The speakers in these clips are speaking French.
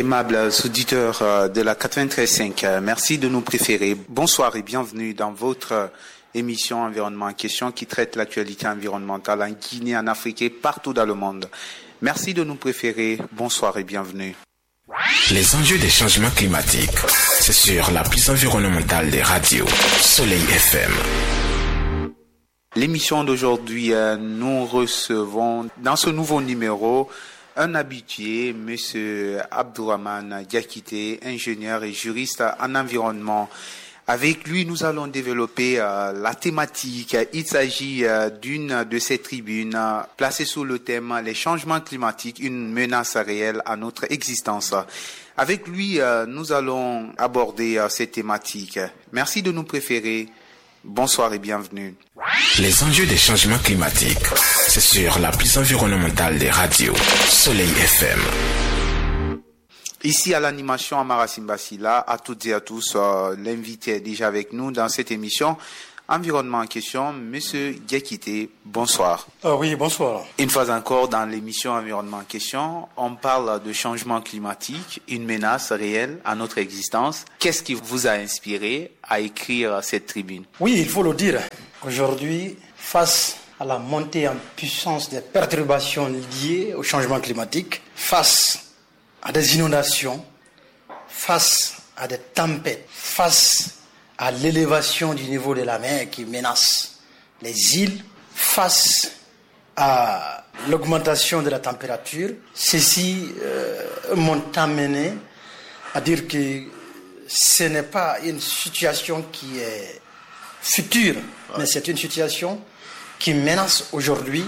Aimables auditeurs de la 93.5, merci de nous préférer. Bonsoir et bienvenue dans votre émission Environnement en question qui traite l'actualité environnementale en Guinée, en Afrique et partout dans le monde. Merci de nous préférer. Bonsoir et bienvenue. Les enjeux des changements climatiques, c'est sur la plus environnementale des radios, Soleil FM. L'émission d'aujourd'hui, nous recevons dans ce nouveau numéro un habitué, M. Abdourahmane Diakité, ingénieur et juriste en environnement. Avec lui, nous allons développer la thématique. Il s'agit d'une de ces tribunes placée sous le thème « Les changements climatiques, une menace réelle à notre existence ». Avec lui, nous allons aborder cette thématique. Merci de nous préférer. Bonsoir et bienvenue. Les enjeux des changements climatiques, c'est sur la plus environnementale des radios, Soleil FM. Ici à l'animation Amara Simbasila, à toutes et à tous, l'invité est déjà avec nous dans cette émission. Environnement en question, Monsieur Diakité, bonsoir. Oui, bonsoir. Une fois encore, dans l'émission Environnement en question, on parle de changement climatique, une menace réelle à notre existence. Qu'est-ce qui vous a inspiré à écrire cette tribune? Oui, il faut le dire. Aujourd'hui, face à la montée en puissance des perturbations liées au changement climatique, face à des inondations, face à des tempêtes, face à l'élévation du niveau de la mer qui menace les îles, face à l'augmentation de la température, ceci m'ont amené à dire que ce n'est pas une situation qui est future, mais c'est une situation qui menace aujourd'hui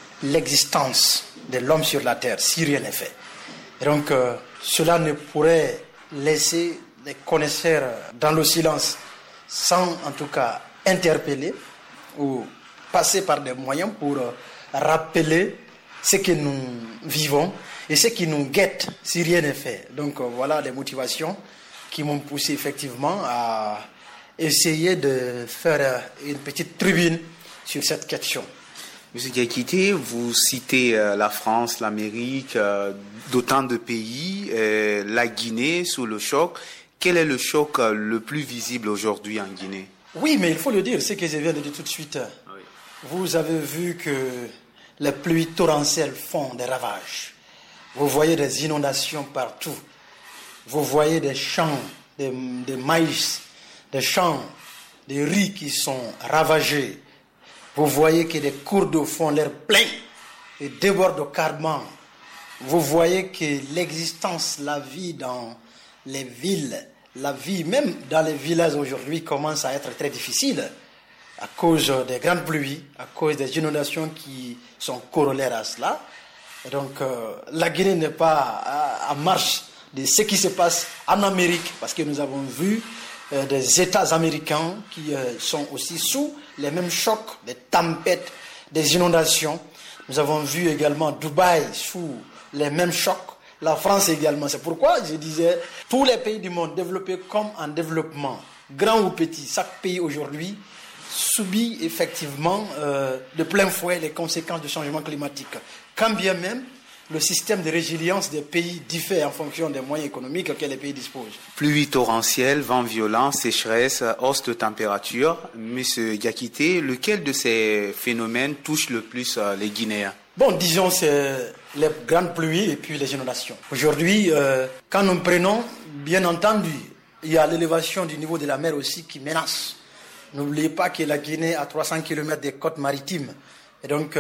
l'existence de l'homme sur la terre, si rien n'est fait. Et donc, cela ne pourrait laisser les connaisseurs dans le silence sans, en tout cas, interpeller ou passer par des moyens pour rappeler ce que nous vivons et ce qui nous guette si rien n'est fait. Donc, voilà les motivations qui m'ont poussé effectivement à essayer de faire une petite tribune sur cette question. Monsieur Diakité, vous citez la France, l'Amérique, d'autant de pays, la Guinée sous le choc. Quel est le choc le plus visible aujourd'hui en Guinée? Oui, mais il faut le dire, ce que je viens de dire tout de suite. Oui. Vous avez vu que les pluies torrentielles font des ravages. Vous voyez des inondations partout. Vous voyez des champs de maïs, des champs de riz qui sont ravagés. Vous voyez que des cours d'eau font l'air plein et débordent carrément. Vous voyez que l'existence, la vie dans les villes, la vie même dans les villages aujourd'hui commence à être très difficile à cause des grandes pluies, à cause des inondations qui sont corollaires à cela. Et donc la Guinée n'est pas en marche de ce qui se passe en Amérique, parce que nous avons vu des États américains qui sont aussi sous les mêmes chocs, des tempêtes, des inondations. Nous avons vu également Dubaï sous les mêmes chocs, la France également. C'est pourquoi je disais, tous les pays du monde développés comme en développement, grand ou petit, chaque pays aujourd'hui subit effectivement de plein fouet les conséquences du changement climatique. Quand bien même le système de résilience des pays diffère en fonction des moyens économiques auxquels les pays disposent. Pluie torrentielle, vent violent, sécheresse, hausse de température. Monsieur Diakité, lequel de ces phénomènes touche le plus les Guinéens? Bon, disons, c'est les grandes pluies et puis les inondations. Aujourd'hui, quand nous prenons, bien entendu, il y a l'élévation du niveau de la mer aussi qui menace. N'oubliez pas que la Guinée a 300 km de côtes maritimes. Et donc,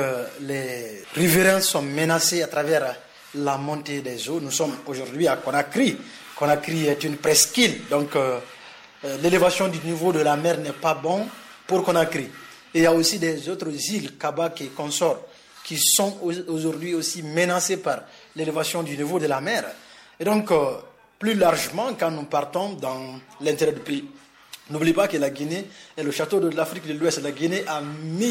les riverains sont menacés à travers la montée des eaux. Nous sommes aujourd'hui à Conakry. Conakry est une presqu'île. Donc, l'élévation du niveau de la mer n'est pas bon pour Conakry. Et il y a aussi des autres îles, Kabak et consorts, qui sont aujourd'hui aussi menacées par l'élévation du niveau de la mer. Et donc, plus largement, quand nous partons dans l'intérieur du pays, n'oubliez pas que la Guinée est le château de l'Afrique de l'Ouest. La Guinée a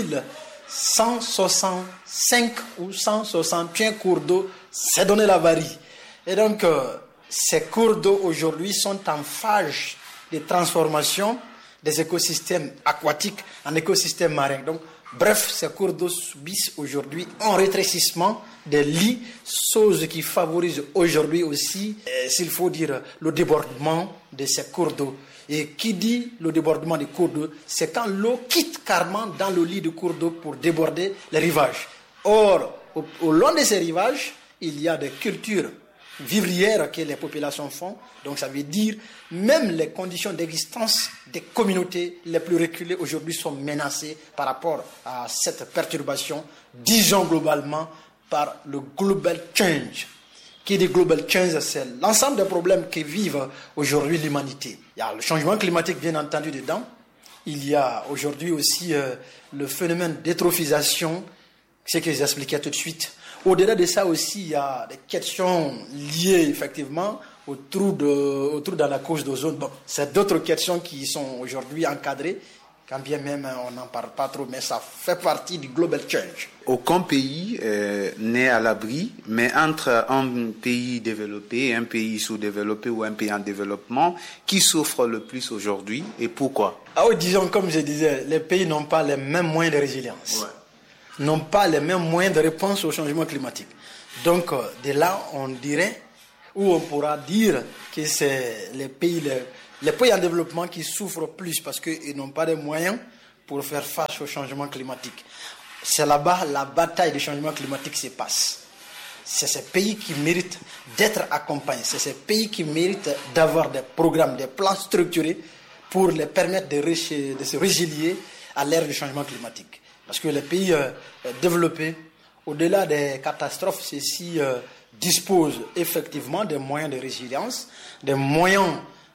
1165 ou 161 cours d'eau, c'est donné la varie. Et donc, ces cours d'eau aujourd'hui sont en phase de transformation des écosystèmes aquatiques en écosystèmes marins. Donc, Bref, ces cours d'eau subissent aujourd'hui un rétrécissement des lits, chose qui favorise aujourd'hui aussi, s'il faut dire, le débordement de ces cours d'eau. Et qui dit le débordement des cours d'eau, c'est quand l'eau quitte carrément dans le lit de cours d'eau pour déborder les rivages. Or, au long de ces rivages, il y a des cultures vivrières que les populations font. Donc ça veut dire même les conditions d'existence des communautés les plus reculées aujourd'hui sont menacées par rapport à cette perturbation, disons globalement, par le global change. Qui dit global change, c'est l'ensemble des problèmes que vivent aujourd'hui l'humanité. Il y a le changement climatique, bien entendu, dedans. Il y a aujourd'hui aussi le phénomène d'étrophisation, ce que j'expliquais tout de suite. Au-delà de ça aussi, il y a des questions liées effectivement au trou dans la couche d'ozone. Bon, c'est d'autres questions qui sont aujourd'hui encadrées, quand bien même on n'en parle pas trop, mais ça fait partie du global change. Aucun pays n'est à l'abri, mais entre un pays développé, un pays sous-développé ou un pays en développement, qui souffre le plus aujourd'hui et pourquoi? Ah oui, disons, comme je disais, les pays n'ont pas les mêmes moyens de résilience. Ouais. N'ont pas les mêmes moyens de réponse au changement climatique. Donc, de là, on dirait, ou on pourra dire que c'est les pays en développement qui souffrent plus parce qu'ils n'ont pas de moyens pour faire face au changement climatique. C'est là-bas la bataille du changement climatique se passe. C'est ces pays qui méritent d'être accompagnés. C'est ces pays qui méritent d'avoir des programmes, des plans structurés pour les permettre de se résilier à l'ère du changement climatique. Parce que les pays développés, au-delà des catastrophes, ceux-ci disposent effectivement des moyens de résilience, des moyens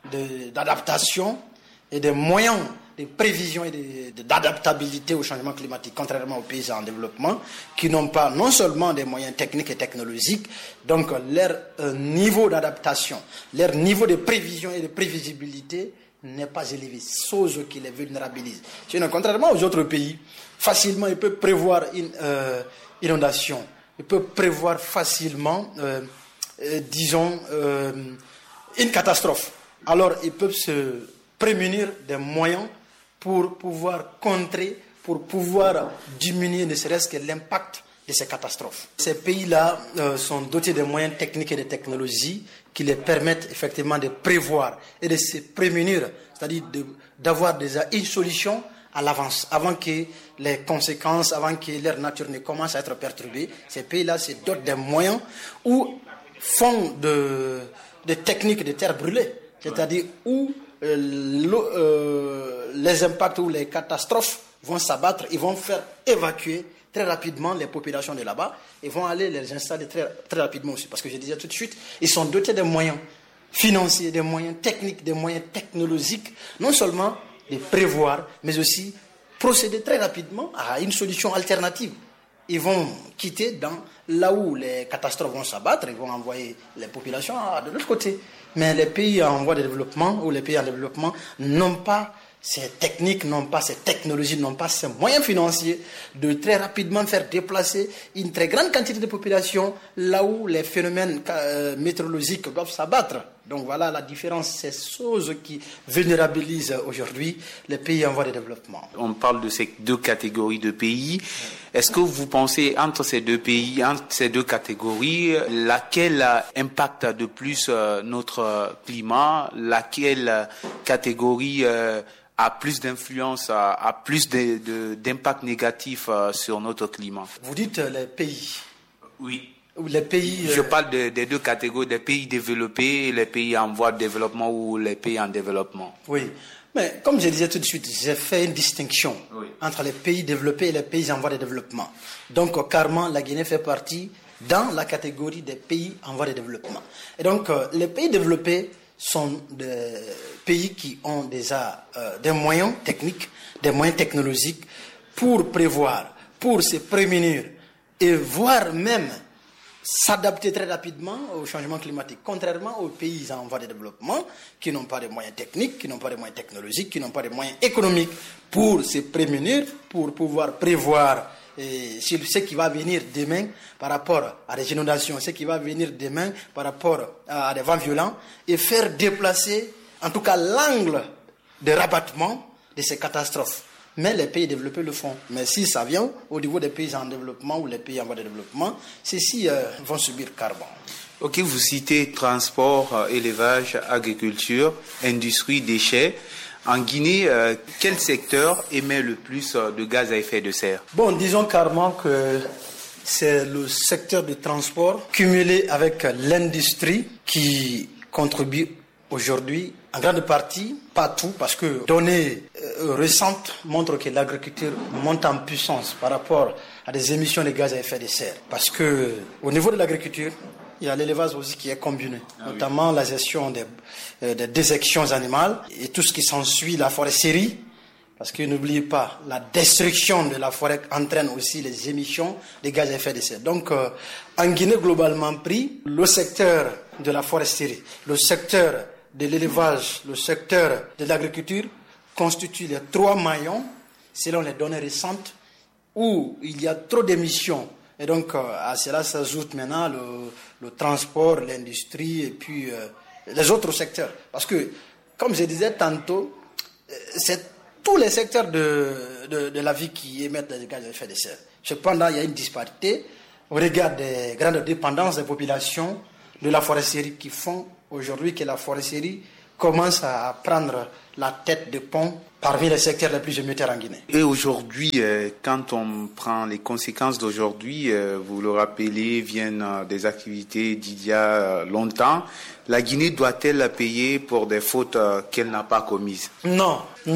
d'adaptation et des moyens de prévision et d'adaptabilité au changement climatique, contrairement aux pays en développement, qui n'ont pas non seulement des moyens techniques et technologiques, donc leur niveau d'adaptation, leur niveau de prévision et de prévisibilité n'est pas élevé, chose qui les vulnérabilise. Sinon, contrairement aux autres pays, facilement, ils peuvent prévoir une inondation, ils peuvent prévoir facilement, une catastrophe. Alors, ils peuvent se prémunir des moyens pour pouvoir contrer, pour pouvoir diminuer ne serait-ce que l'impact de ces catastrophes. Ces pays-là sont dotés de moyens techniques et de technologies qui les permettent effectivement de prévoir et de se prémunir, c'est-à-dire d'avoir déjà une solution à l'avance, avant que les conséquences, avant que leur nature ne commence à être perturbée. Ces pays-là se dotent des moyens ou font des techniques de terre brûlée, c'est-à-dire où les impacts ou les catastrophes vont s'abattre, ils vont faire évacuer très rapidement les populations de là-bas et vont aller les installer très, très rapidement aussi. Parce que je disais tout de suite, ils sont dotés des moyens financiers, des moyens techniques, des moyens technologiques, non seulement de prévoir, mais aussi procéder très rapidement à une solution alternative. Ils vont quitter là où les catastrophes vont s'abattre, ils vont envoyer les populations de l'autre côté. Mais les pays en voie de développement ou les pays en développement n'ont pas ces techniques, n'ont pas ces technologies, n'ont pas ces moyens financiers de très rapidement faire déplacer une très grande quantité de population là où les phénomènes météorologiques doivent s'abattre. Donc voilà la différence, c'est chose qui vulnérabilise aujourd'hui les pays en voie de développement. On parle de ces deux catégories de pays. Est-ce que vous pensez entre ces deux pays, entre ces deux catégories, laquelle impacte de plus notre climat, laquelle catégorie a plus d'influence, a plus d'impact négatif sur notre climat? Vous dites les pays. Oui. Les pays, Je parle des deux catégories, des pays développés, les pays en voie de développement ou les pays en développement. Oui, mais comme je disais tout de suite, j'ai fait une distinction entre les pays développés et les pays en voie de développement. Donc, carrément, la Guinée fait partie dans la catégorie des pays en voie de développement. Et donc, les pays développés sont des pays qui ont déjà des moyens techniques, des moyens technologiques pour prévoir, pour se prémunir et voire même s'adapter très rapidement au changement climatique, contrairement aux pays en voie de développement qui n'ont pas de moyens techniques, qui n'ont pas de moyens technologiques, qui n'ont pas de moyens économiques pour se prémunir, pour pouvoir prévoir sur ce qui va venir demain par rapport à des inondations, ce qui va venir demain par rapport à des vents violents et faire déplacer en tout cas l'angle de rabattement de ces catastrophes. mais les pays développés le font. Mais si ça vient au niveau des pays en développement ou les pays en voie de développement, ceux-ci vont subir carbone. Ok, vous citez transport, élevage, agriculture, industrie, déchets. En Guinée, quel secteur émet le plus de gaz à effet de serre? Bon, disons carrément que c'est le secteur du transport cumulé avec l'industrie qui contribue aujourd'hui en grande partie, pas tout, parce que données récentes montrent que l'agriculture monte en puissance par rapport à des émissions de gaz à effet de serre. Parce que au niveau de l'agriculture, il y a l'élevage aussi qui est combiné, notamment la gestion des déjections animales et tout ce qui s'ensuit, la foresterie. Parce que n'oubliez pas, la destruction de la forêt entraîne aussi les émissions de gaz à effet de serre. Donc, en Guinée, globalement pris, le secteur de la foresterie, le secteur de l'élevage, le secteur de l'agriculture constituent les 3 maillons, selon les données récentes, où il y a trop d'émissions. Et donc, à cela s'ajoute maintenant le transport, l'industrie et puis les autres secteurs. Parce que, comme je disais tantôt, c'est tous les secteurs de la vie qui émettent des gaz à effet de serre. Cependant, il y a une disparité au regard des grandes dépendances des populations de la foresterie qui font aujourd'hui que la foresterie commence à prendre la tête de pont parmi les secteurs les plus émetteurs en Guinée. Et aujourd'hui, quand on prend les conséquences d'aujourd'hui, vous le rappelez, viennent des activités d'il y a longtemps. La Guinée doit-elle payer pour des fautes qu'elle n'a pas commises? Non.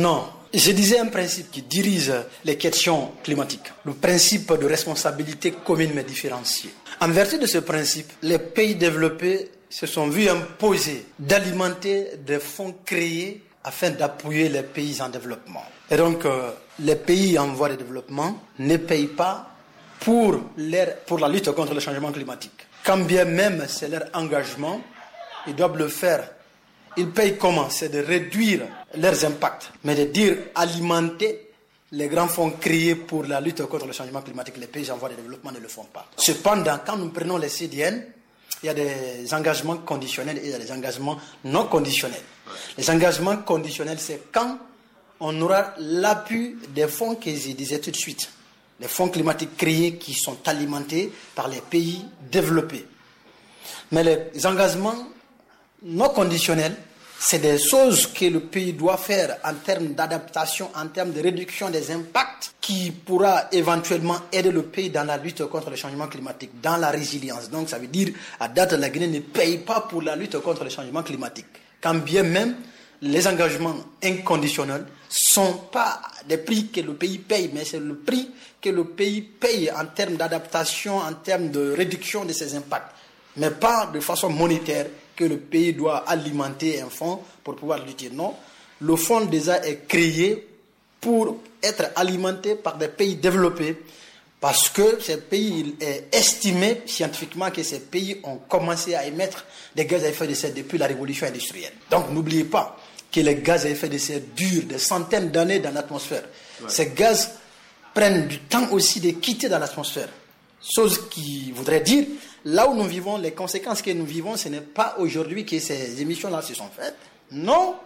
Je disais un principe qui dirige les questions climatiques, le principe de responsabilité commune mais différenciée. En vertu de ce principe, les pays développés se sont vus imposer d'alimenter des fonds créés afin d'appuyer les pays en développement. Et donc, les pays en voie de développement ne payent pas pour la lutte contre le changement climatique. Quand bien même c'est leur engagement, ils doivent le faire. Ils payent comment? C'est de réduire leurs impacts, mais de dire alimenter les grands fonds créés pour la lutte contre le changement climatique. Les pays en voie de développement ne le font pas. Cependant, quand nous prenons les CDN, il y a des engagements conditionnels et il y a des engagements non conditionnels. Les engagements conditionnels, c'est quand on aura l'appui des fonds que je disais tout de suite. Les fonds climatiques créés qui sont alimentés par les pays développés. Mais les engagements non conditionnels, c'est des choses que le pays doit faire en termes d'adaptation, en termes de réduction des impacts, qui pourra éventuellement aider le pays dans la lutte contre le changement climatique, dans la résilience. Donc ça veut dire, à date, la Guinée ne paye pas pour la lutte contre le changement climatique. Quand bien même, les engagements inconditionnels ne sont pas des prix que le pays paye, mais c'est le prix que le pays paye en termes d'adaptation, en termes de réduction de ses impacts. Mais pas de façon monétaire que le pays doit alimenter un fonds pour pouvoir lutter. Non, le fonds déjà est créé pour être alimenté par des pays développés parce que ces pays, il est estimé scientifiquement que ces pays ont commencé à émettre des gaz à effet de serre depuis la révolution industrielle. Donc n'oubliez pas que les gaz à effet de serre durent des centaines d'années dans l'atmosphère. Ouais. Ces gaz prennent du temps aussi de quitter dans l'atmosphère. Chose qui voudrait dire, là où nous vivons, les conséquences que nous vivons, ce n'est pas aujourd'hui que ces émissions-là se sont faites. Non.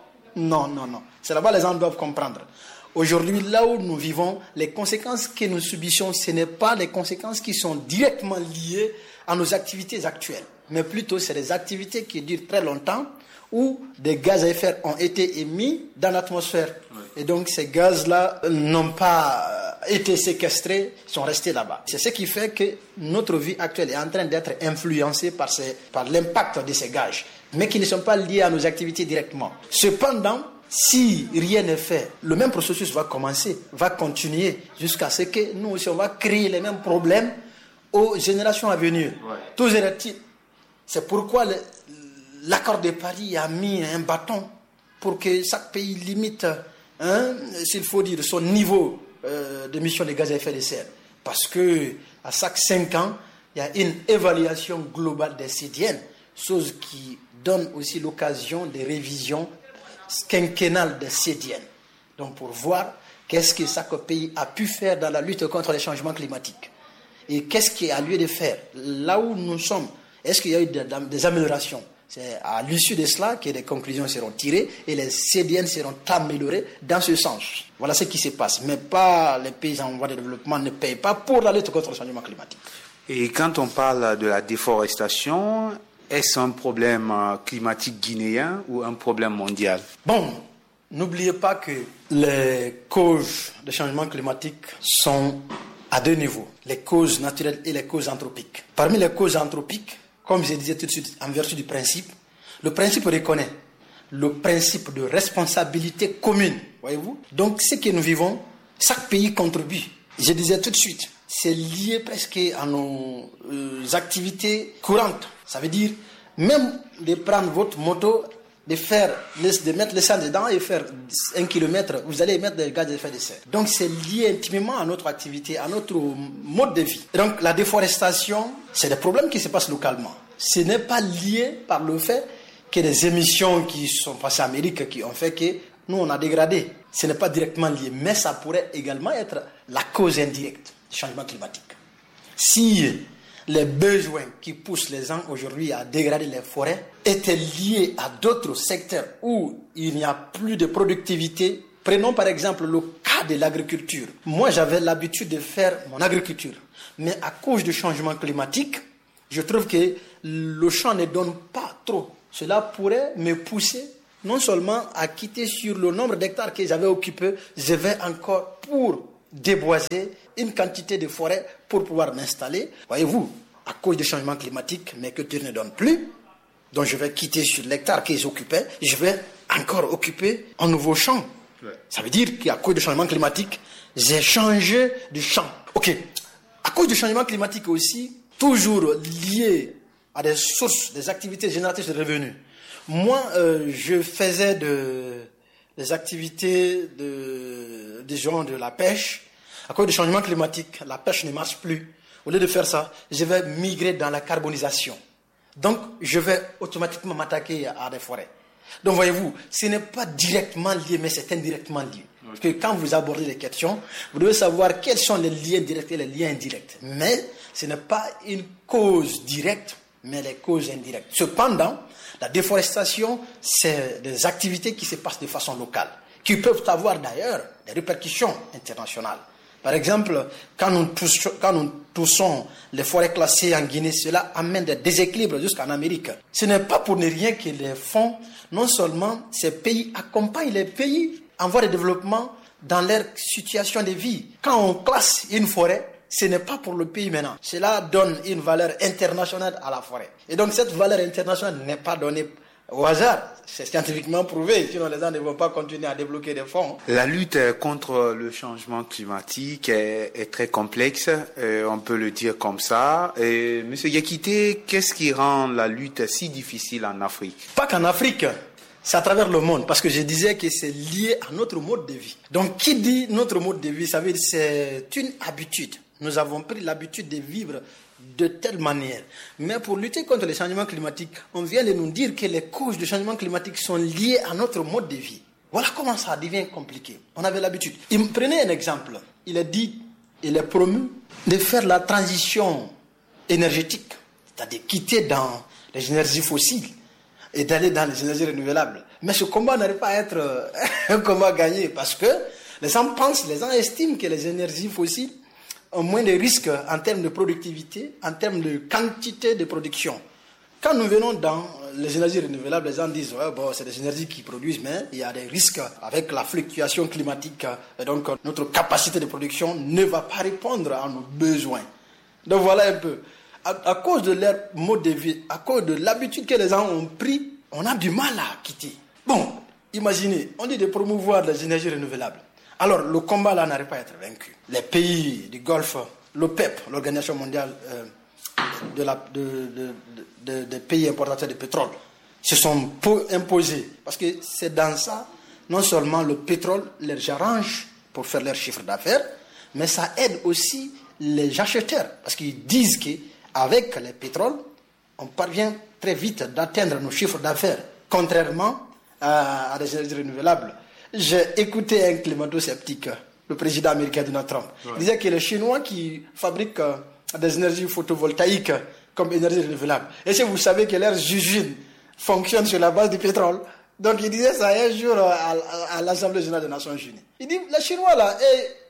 C'est là-bas que les gens doivent comprendre. Aujourd'hui, là où nous vivons, les conséquences que nous subissons, ce n'est pas les conséquences qui sont directement liées à nos activités actuelles, mais plutôt c'est des activités qui durent très longtemps, où des gaz à effet ont été émis dans l'atmosphère. Et donc ces gaz-là n'ont pas été séquestrés, sont restés là-bas. C'est ce qui fait que notre vie actuelle est en train d'être influencée par l'impact de ces gaz, mais qui ne sont pas liés à nos activités directement. Cependant, si rien n'est fait, le même processus va continuer jusqu'à ce que nous aussi on va créer les mêmes problèmes aux générations à venir. Toujours est-il, c'est pourquoi l'accord de Paris a mis un bâton pour que chaque pays limite, s'il faut dire, son niveau d'émission de gaz à effet de serre. Parce que à chaque 5 ans, il y a une évaluation globale des CDN, chose qui donne aussi l'occasion de révision quinquennale des CDN. Donc pour voir qu'est-ce que chaque pays a pu faire dans la lutte contre les changements climatiques. Et qu'est-ce qu'il y a lieu de faire. Là où nous sommes, est-ce qu'il y a eu des améliorations? C'est à l'issue de cela que des conclusions seront tirées et les CDN seront améliorées dans ce sens. Voilà ce qui se passe. Mais pas les pays en voie de développement ne payent pas pour la lutte contre le changement climatique. Et quand on parle de la déforestation, est-ce un problème climatique guinéen ou un problème mondial? Bon, n'oubliez pas que les causes du changement climatique sont à deux niveaux, les causes naturelles et les causes anthropiques. Parmi les causes anthropiques, comme je disais tout de suite, en vertu du principe, le principe reconnaît le principe de responsabilité commune, voyez-vous. Donc, ce que nous vivons, chaque pays contribue. Je disais tout de suite, c'est lié presque à nos activités courantes. Ça veut dire, même de prendre votre moto, de mettre l'essence dedans et faire 1 kilomètre, vous allez mettre des gaz à effet de serre. Donc c'est lié intimement à notre activité, à notre mode de vie. Donc la déforestation, c'est des problèmes qui se passent localement. Ce n'est pas lié par le fait que des émissions qui sont passées en Amérique qui ont fait que nous on a dégradé. Ce n'est pas directement lié, mais ça pourrait également être la cause indirecte du changement climatique. Si les besoins qui poussent les gens aujourd'hui à dégrader les forêts étaient liés à d'autres secteurs où il n'y a plus de productivité. Prenons par exemple le cas de l'agriculture. Moi, j'avais l'habitude de faire mon agriculture. Mais à cause du changement climatique, je trouve que le champ ne donne pas trop. Cela pourrait me pousser non seulement à quitter sur le nombre d'hectares que j'avais occupé, je vais encore pour déboiser une quantité de forêt pour pouvoir m'installer. Voyez-vous, à cause du changement climatique, mes cultures ne donnent plus. Donc je vais quitter sur l'hectare que j'occupais, je vais encore occuper un nouveau champ. Ouais. Ça veut dire qu'à cause du changement climatique, j'ai changé de champ. Ok. À cause du changement climatique aussi, toujours lié à des sources, des activités génératrices de revenus. Moi, je faisais des activités de la pêche. À cause du changement climatique, la pêche ne marche plus. Au lieu de faire ça, je vais migrer dans la carbonisation. Donc, je vais automatiquement m'attaquer à des forêts. Donc, voyez-vous, ce n'est pas directement lié, mais c'est indirectement lié. Parce que quand vous abordez les questions, vous devez savoir quels sont les liens directs et les liens indirects. Mais ce n'est pas une cause directe, mais les causes indirectes. Cependant, la déforestation, c'est des activités qui se passent de façon locale, qui peuvent avoir d'ailleurs des répercussions internationales. Par exemple, quand nous touchons les forêts classées en Guinée, cela amène des déséquilibres jusqu'en Amérique. Ce n'est pas pour ne rien que les fonds, non seulement ces pays accompagnent les pays en voie de développement dans leur situation de vie. Quand on classe une forêt, ce n'est pas pour le pays maintenant. Cela donne une valeur internationale à la forêt. Et donc cette valeur internationale n'est pas donnée au hasard. C'est scientifiquement prouvé, sinon les gens ne vont pas continuer à débloquer des fonds. La lutte contre le changement climatique est très complexe, on peut le dire comme ça. Monsieur Yakité, qu'est-ce qui rend la lutte si difficile en Afrique? Pas qu'en Afrique, c'est à travers le monde, parce que je disais que c'est lié à notre mode de vie. Donc qui dit notre mode de vie, ça veut dire c'est une habitude. Nous avons pris l'habitude de vivre de telle manière. Mais pour lutter contre le changement climatique, on vient de nous dire que les causes du changement climatique sont liées à notre mode de vie. Voilà comment ça devient compliqué. On avait l'habitude. Prenez un exemple. Il est promu de faire la transition énergétique, c'est-à-dire quitter dans les énergies fossiles et d'aller dans les énergies renouvelables. Mais ce combat n'arrive pas à être un combat gagné parce que les gens estiment que les énergies fossiles ont moins de risques en termes de productivité, en termes de quantité de production. Quand nous venons dans les énergies renouvelables, les gens disent c'est des énergies qui produisent, mais il y a des risques avec la fluctuation climatique. Et donc, notre capacité de production ne va pas répondre à nos besoins. Donc, voilà un peu. À cause de leur mode de vie, à cause de l'habitude que les gens ont pris, on a du mal à quitter. Bon, imaginez, on dit de promouvoir les énergies renouvelables. Alors, le combat là n'arrive pas à être vaincu. Les pays du Golfe, l'OPEP, l'Organisation mondiale des pays importateurs de pétrole, se sont imposés. Parce que c'est dans ça, non seulement le pétrole les arrange pour faire leur chiffre d'affaires, mais ça aide aussi les acheteurs. Parce qu'ils disent qu'avec les pétroles, on parvient très vite d'atteindre nos chiffres d'affaires, contrairement à des énergies renouvelables. J'ai écouté un climato-sceptique, le président américain Donald Trump. Ouais. Il disait que les Chinois qui fabriquent des énergies photovoltaïques comme énergie renouvelable. Et si vous savez que leurs usines fonctionne sur la base du pétrole. Donc il disait ça un jour à l'Assemblée générale des Nations Unies. Il dit, les Chinois là,